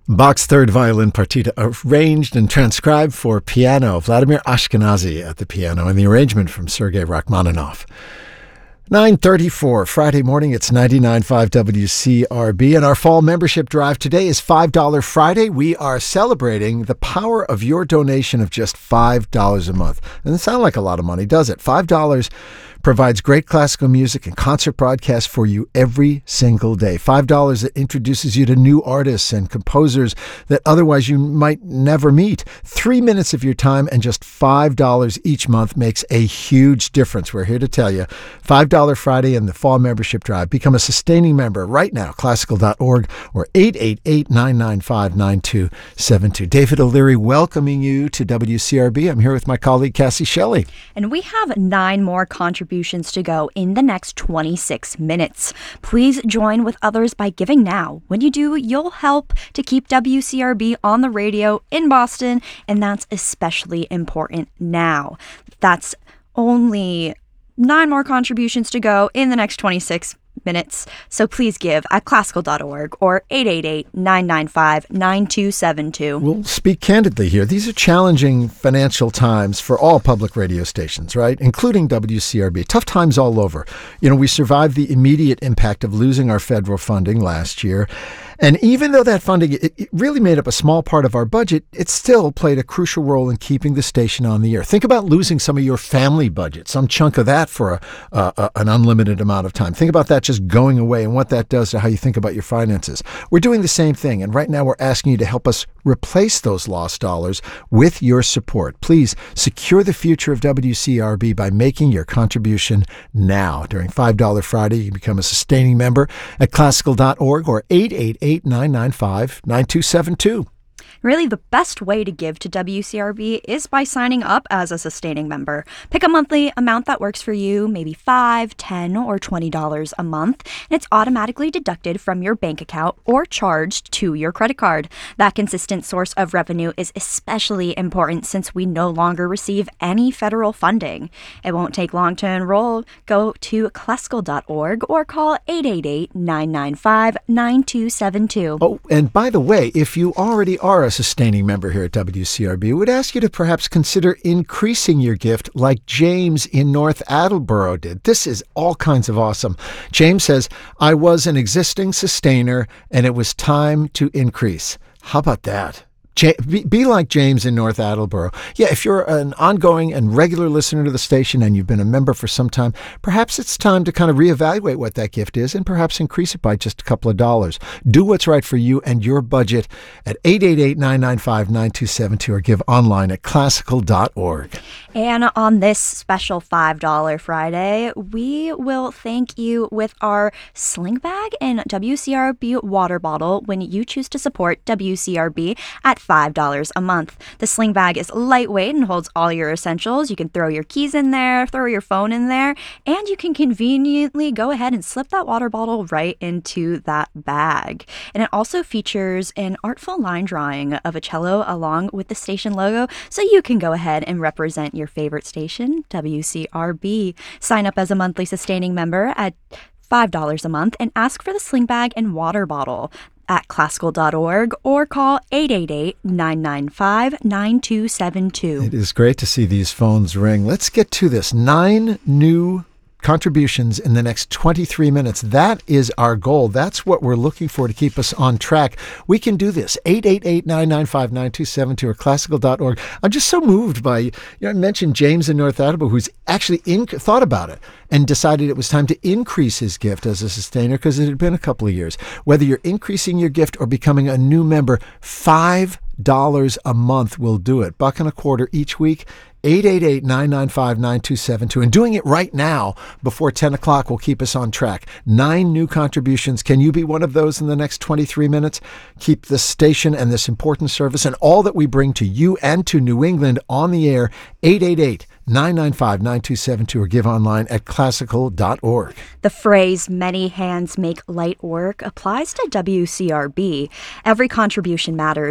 Bach's Third Violin Partita, arranged and transcribed for piano, Vladimir Ashkenazy at the piano, and the arrangement from Sergei Rachmaninoff. 9:34, Friday morning, it's 99.5 WCRB, and our fall membership drive today is $5 Friday. We are celebrating the power of your donation of just $5 a month. Doesn't sound like a lot of money, does it? $5 provides great classical music and concert broadcasts for you every single day. $5 that introduces you to new artists and composers that otherwise you might never meet. 3 minutes of your time and just $5 each month makes a huge difference. We're here to tell you. $5 Friday and the fall membership drive. Become a sustaining member right now, classical.org or 888-995-9272. David O'Leary welcoming you to WCRB. I'm here with my colleague Cassie Shelley. And we have 9 more contributions to go in the next 26 minutes. Please join with others by giving now. When you do, you'll help to keep WCRB on the radio in Boston, and that's especially important now. That's only 9 more contributions to go in the next 26 minutes. So please give at classical.org or 888-995-9272. We'll speak candidly here. These are challenging financial times for all public radio stations, right? Including WCRB. Tough times all over. You know, we survived the immediate impact of losing our federal funding last year. And even though that funding, it really made up a small part of our budget, it still played a crucial role in keeping the station on the air. Think about losing some of your family budget, some chunk of that for an unlimited amount of time. Think about that just going away and what that does to how you think about your finances. We're doing the same thing, and right now we're asking you to help us replace those lost dollars with your support. Please secure the future of WCRB by making your contribution now. During $5 Friday, you can become a sustaining member at classical.org or 888-995-9272. Really, the best way to give to WCRB is by signing up as a sustaining member. Pick a monthly amount that works for you, maybe $5, $10, or $20 a month, and it's automatically deducted from your bank account or charged to your credit card. That consistent source of revenue is especially important since we no longer receive any federal funding. It won't take long to enroll. Go to classical.org or call 888-995-9272. Oh, and by the way, if you already are a sustaining member here at WCRB, would ask you to perhaps consider increasing your gift like James in North Attleboro did. This is all kinds of awesome. James says, I was an existing sustainer and it was time to increase. How about that? Be like James in North Attleboro. Yeah, if you're an ongoing and regular listener to the station and you've been a member for some time, perhaps it's time to kind of reevaluate what that gift is and perhaps increase it by just a couple of dollars. Do what's right for you and your budget at 888-995-9272 or give online at classical.org. And on this special $5 Friday, we will thank you with our sling bag and WCRB water bottle when you choose to support WCRB at $5 a month. The sling bag is lightweight and holds all your essentials. You can throw your keys in there, throw your phone in there, and you can conveniently go ahead and slip that water bottle right into that bag. And it also features an artful line drawing of a cello along with the station logo, so you can go ahead and represent your favorite station, WCRB. Sign up as a monthly sustaining member at $5 a month and ask for the sling bag and water bottle at classical.org or call 888-995-9272. It is great to see these phones ring. Let's get to this. 9 new contributions in the next 23 minutes. That is our goal. That's what we're looking for to keep us on track. We can do this. 888-995-9272 or classical.org. I'm just so moved by, I mentioned James in North Attleboro, who's actually thought about it and decided it was time to increase his gift as a sustainer because it had been a couple of years. Whether you're increasing your gift or becoming a new member, $5 a month will do it. $1.25 each week. 888-995-9272. And doing it right now before 10 o'clock will keep us on track. 9 new contributions. Can you be one of those in the next 23 minutes? Keep this station and this important service and all that we bring to you and to New England on the air. 888-995-9272 or give online at classical.org. The phrase, many hands make light work, applies to WCRB. Every contribution matters.